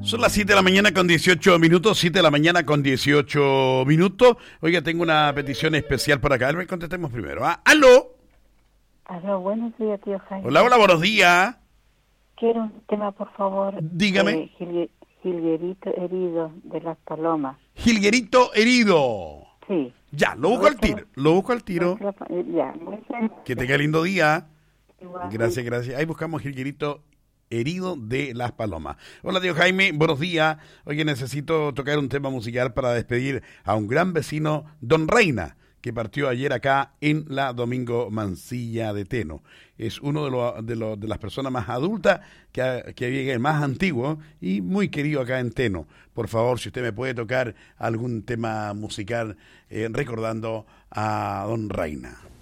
Son las 7 de la mañana con 18 minutos, 7 de la mañana con 18 minutos. Oiga, tengo una petición especial por acá. A ver, contestemos primero. ¿Aló? Aló, buenos días, tío Jaime. Hola, hola, buenos días. Quiero un tema, por favor. Dígame. Jilguerito herido de Las Palomas. Jilguerito herido. Sí. Ya, lo busco al tiro. Lo busco al tiro. Ya, muy bien. Que tenga lindo día. Igual. Gracias, gracias. Ahí buscamos Jilguerito herido de Las Palomas. Hola, tío Jaime, buenos días. Oye, necesito tocar un tema musical para despedir a un gran vecino, Don Reina, que partió ayer acá en la Domingo Mancilla de Teno. Es uno de las personas más adultas que vive, más antiguo y muy querido acá en Teno. Por favor, si usted me puede tocar algún tema musical recordando a Don Reina.